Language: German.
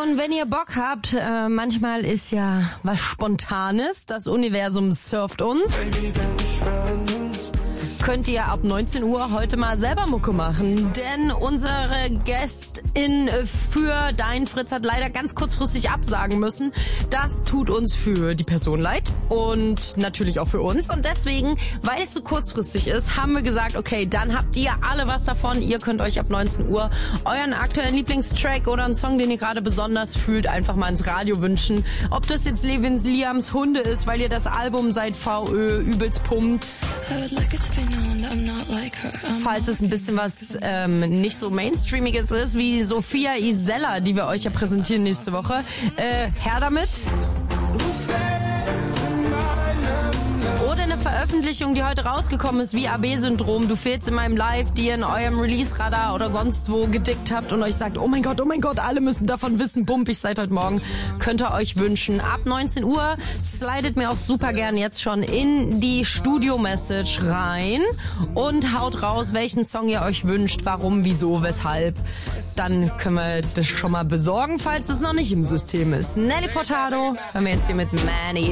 Und wenn ihr Bock habt, manchmal ist ja was Spontanes, das Universum surft uns. Könnt ihr ab 19 Uhr heute mal selber Mucke machen, denn unsere Gästin für Dein Fritz hat leider ganz kurzfristig absagen müssen. Das tut uns für die Person leid und natürlich auch für uns. Und deswegen, weil es so kurzfristig ist, haben wir gesagt, okay, dann habt ihr alle was davon. Ihr könnt euch ab 19 Uhr euren aktuellen Lieblingstrack oder einen Song, den ihr gerade besonders fühlt, einfach mal ins Radio wünschen. Ob das jetzt Levin Liams Hunde ist, weil ihr das Album seit VÖ übelst pumpt. Falls es ein bisschen was nicht so Mainstreamiges ist, wie Sophia Isella, die wir euch ja präsentieren nächste Woche. Her damit. Oder eine Veröffentlichung, die heute rausgekommen ist, wie AB-Syndrom. Du fehlst in meinem Live, die ihr in eurem Release-Radar oder sonst wo gedickt habt und euch sagt, oh mein Gott, alle müssen davon wissen, bumpig seit heute Morgen. Könnt ihr euch wünschen. Ab 19 Uhr slidet mir auch super gern jetzt schon in die Studio-Message rein und haut raus, welchen Song ihr euch wünscht, warum, wieso, weshalb. Dann können wir das schon mal besorgen, falls es noch nicht im System ist. Nelly Furtado hören wir jetzt hier mit Manny.